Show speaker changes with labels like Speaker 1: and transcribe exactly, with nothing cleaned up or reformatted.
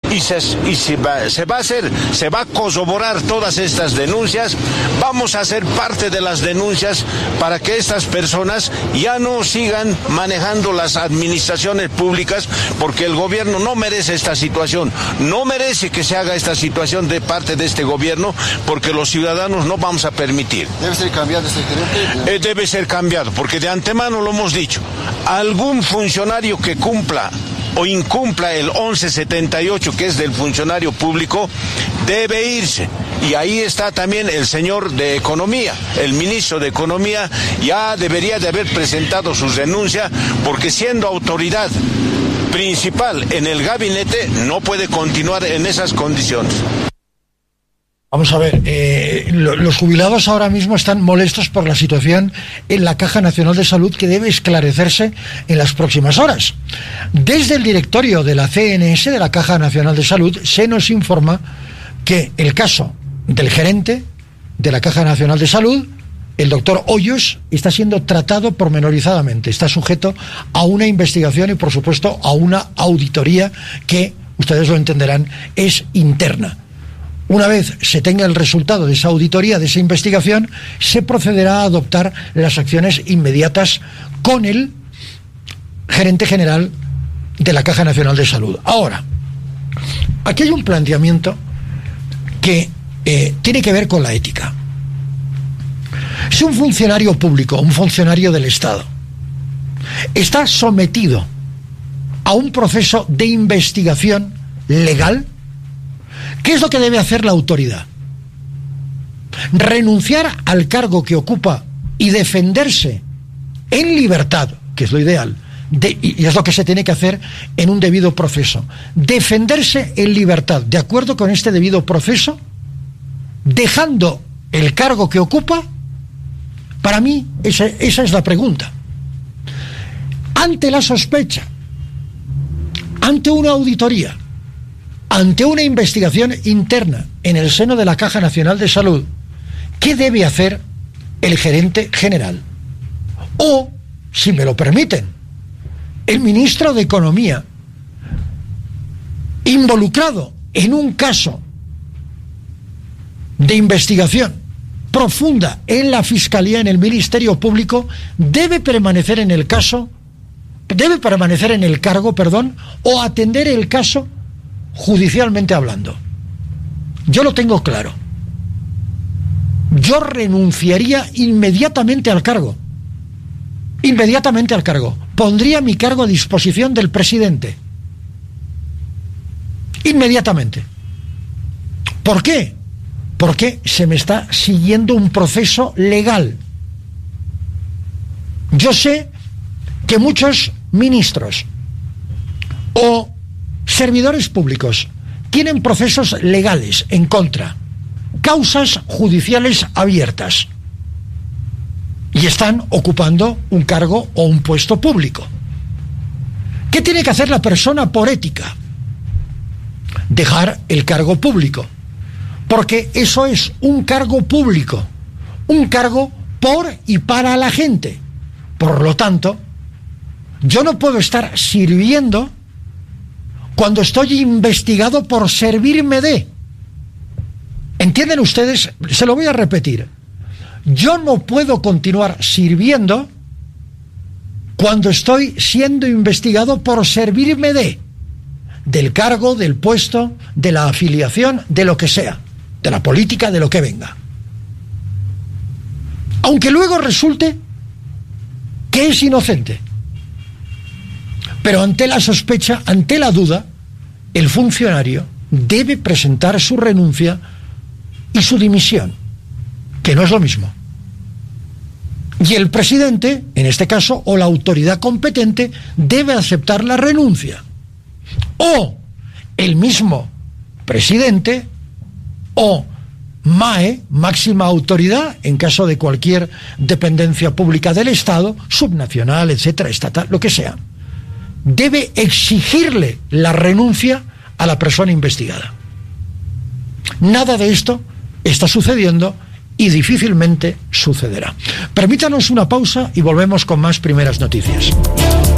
Speaker 1: y se, y se, va, se va a hacer, se va a corroborar todas estas denuncias. Vamos a ser parte de las denuncias para que estas personas ya no sigan manejando las administraciones públicas, porque el gobierno no merece esta situación, no merece que se haga esta situación de parte de este gobierno, porque los ciudadanos no vamos a permitir.
Speaker 2: ¿Debe ser cambiado este gerente?
Speaker 1: Eh, debe ser cambiado, porque de antemano lo hemos dicho. Algún funcionario que cumpla o incumpla el once setenta y ocho, que es del funcionario público, debe irse. Y ahí está también el señor de Economía, el ministro de Economía, ya debería de haber presentado su renuncia, porque siendo autoridad principal en el gabinete no puede continuar en esas condiciones.
Speaker 3: Vamos a ver, eh, lo, los jubilados ahora mismo están molestos por la situación en la Caja Nacional de Salud, que debe esclarecerse en las próximas horas. Desde el directorio de la C N S, de la Caja Nacional de Salud, se nos informa que el caso del gerente de la Caja Nacional de Salud, el doctor Hoyos, está siendo tratado pormenorizadamente, está sujeto a una investigación y, por supuesto, a una auditoría que, ustedes lo entenderán, es interna. Una vez se tenga el resultado de esa auditoría, de esa investigación, se procederá a adoptar las acciones inmediatas con el gerente general de la Caja Nacional de Salud. Ahora, aquí hay un planteamiento que eh, tiene que ver con la ética. Si un funcionario público, un funcionario del Estado, está sometido a un proceso de investigación legal, ¿qué es lo que debe hacer la autoridad? Renunciar al cargo que ocupa y defenderse en libertad, que es lo ideal, de, y es lo que se tiene que hacer en un debido proceso. Defenderse en libertad, de acuerdo con este debido proceso, dejando el cargo que ocupa. Para mí, esa, esa es la pregunta. Ante la sospecha, ante una auditoría, ante una investigación interna en el seno de la Caja Nacional de Salud, ¿qué debe hacer el gerente general? O, si me lo permiten, el ministro de Economía, involucrado en un caso de investigación profunda en la Fiscalía, en el Ministerio Público, debe permanecer en el caso, debe permanecer en el cargo, perdón, o atender el caso judicialmente hablando. Yo lo tengo claro. Yo renunciaría inmediatamente al cargo. Inmediatamente al cargo. Pondría mi cargo a disposición del presidente. Inmediatamente. ¿Por qué? Porque se me está siguiendo un proceso legal. Yo sé que muchos ministros o servidores públicos tienen procesos legales en contra, causas judiciales abiertas, y están ocupando un cargo o un puesto público. ¿Qué tiene que hacer la persona por ética? Dejar el cargo público, porque eso es un cargo público, un cargo por y para la gente. Por lo tanto, yo no puedo estar sirviendo cuando estoy investigado por servirme de. ¿Entienden ustedes? Se lo voy a repetir. Yo no puedo continuar sirviendo cuando estoy siendo investigado por servirme de, del cargo, del puesto, de la afiliación, de lo que sea, de la política, de lo que venga. Aunque luego resulte que es inocente. Pero ante la sospecha, ante la duda, el funcionario debe presentar su renuncia y su dimisión, que no es lo mismo. Y el presidente, en este caso, o la autoridad competente, debe aceptar la renuncia. O el mismo presidente o M A E, máxima autoridad, en caso de cualquier dependencia pública del Estado, subnacional, etcétera, estatal, lo que sea, debe exigirle la renuncia a la persona investigada. Nada de esto está sucediendo y difícilmente sucederá. Permítanos una pausa y volvemos con más primeras noticias.